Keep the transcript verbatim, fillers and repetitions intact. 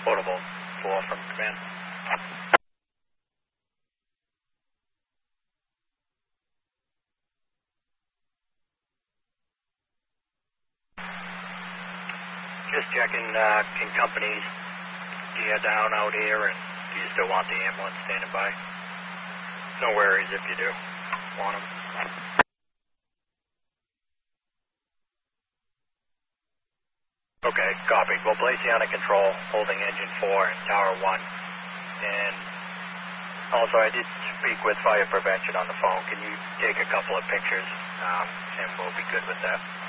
Portable four from command. Just checking, uh, can companies gear down out here, and do you still want the ambulance standing by? No worries if you do want them. Okay, copy. We'll place you on a control, holding engine four and tower one. And also, I did speak with fire prevention on the phone. Can you take a couple of pictures, um, and we'll be good with that?